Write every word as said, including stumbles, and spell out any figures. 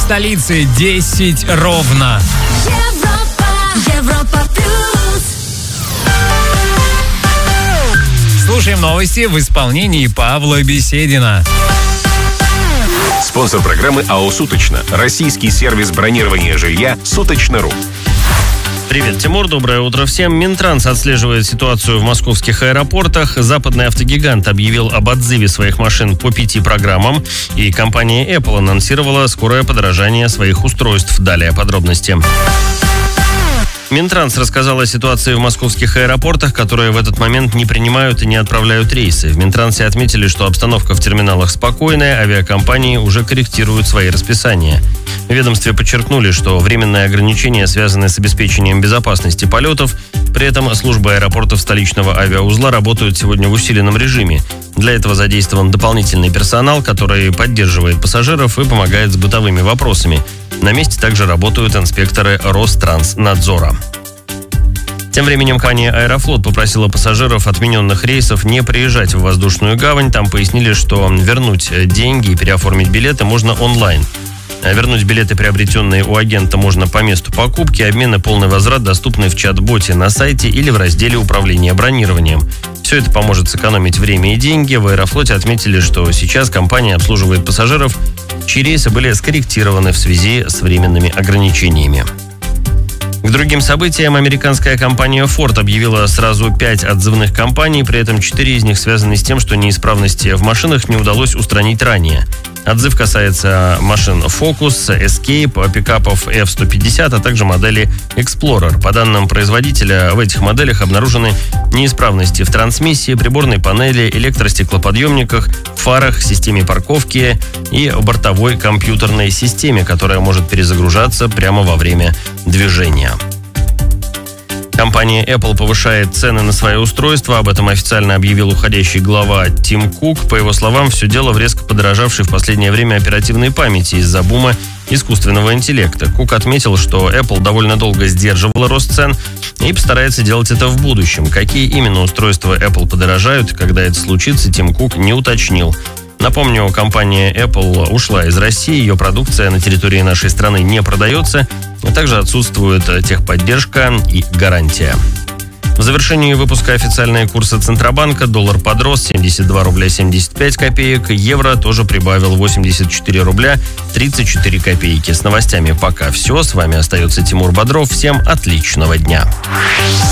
столицы десять ровно. Европа, Европа плюс. Слушаем новости в исполнении Павла Беседина. Спонсор программы АО «Суточно». Российский сервис бронирования жилья «Суточно.ру». Привет, Тимур, доброе утро всем. Минтранс отслеживает ситуацию в московских аэропортах. Западный автогигант объявил об отзыве своих машин по пяти программам. И компания Apple анонсировала скорое подорожание своих устройств. Далее подробности. Минтранс рассказал о ситуации в московских аэропортах, которые в этот момент не принимают и не отправляют рейсы. В Минтрансе отметили, что обстановка в терминалах спокойная, авиакомпании уже корректируют свои расписания. В ведомстве подчеркнули, что временные ограничения связаны с обеспечением безопасности полетов. При этом службы аэропортов столичного авиаузла работают сегодня в усиленном режиме. Для этого задействован дополнительный персонал, который поддерживает пассажиров и помогает с бытовыми вопросами. На месте также работают инспекторы Ространснадзора. Тем временем компания «Аэрофлот» попросила пассажиров отмененных рейсов не приезжать в воздушную гавань. Там пояснили, что вернуть деньги и переоформить билеты можно онлайн. Вернуть билеты, приобретенные у агента, можно по месту покупки. Обмен и полный возврат доступны в чат-боте на сайте или в разделе управления бронированием. Все это поможет сэкономить время и деньги. В «Аэрофлоте» отметили, что сейчас компания обслуживает пассажиров, чьи рейсы были скорректированы в связи с временными ограничениями. К другим событиям американская компания Ford объявила сразу пять отзывных кампаний, при этом четыре из них связаны с тем, что неисправности в машинах не удалось устранить ранее. Отзыв касается машин Focus, Escape, пикапов эф сто пятьдесят, а также модели Explorer. По данным производителя, в этих моделях обнаружены неисправности в трансмиссии, приборной панели, электростеклоподъемниках, фарах, системе парковки и бортовой компьютерной системе, которая может перезагружаться прямо во время движения. Компания Apple повышает цены на свои устройства. Об этом официально объявил уходящий глава Тим Кук. По его словам, все дело в резко подорожавшей в последнее время оперативной памяти из-за бума искусственного интеллекта. Кук отметил, что Apple довольно долго сдерживала рост цен и постарается делать это в будущем. Какие именно устройства Apple подорожают, когда это случится, Тим Кук не уточнил. Напомню, компания Apple ушла из России, ее продукция на территории нашей страны не продается, а также отсутствует техподдержка и гарантия. В завершении выпуска официальные курсы Центробанка. Доллар подрос семьдесят два рубля семьдесят пять копеек, евро тоже прибавил восемьдесят четыре рубля тридцать четыре копейки. С новостями пока все. С вами остается Тимур Бодров. Всем отличного дня.